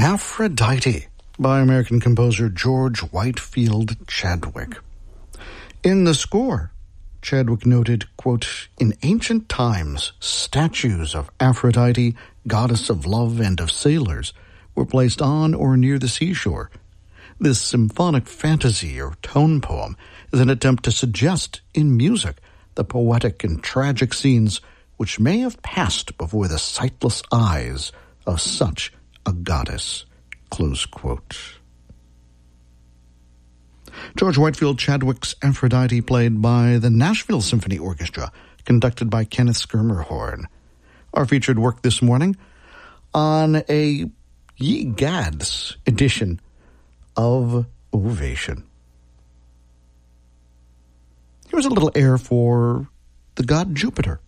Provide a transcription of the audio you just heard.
Aphrodite by American composer George Whitefield Chadwick. In the score, Chadwick noted, quote, "In ancient times, statues of Aphrodite, goddess of love and of sailors, were placed on or near the seashore. This symphonic fantasy or tone poem is an attempt to suggest in music the poetic and tragic scenes which may have passed before the sightless eyes of such a goddess," close quote. George Whitefield Chadwick's Aphrodite, played by the Nashville Symphony Orchestra, conducted by Kenneth Schermerhorn. Our featured work this morning on a Ye Gads edition of Ovation. Here's a little air for the god Jupiter.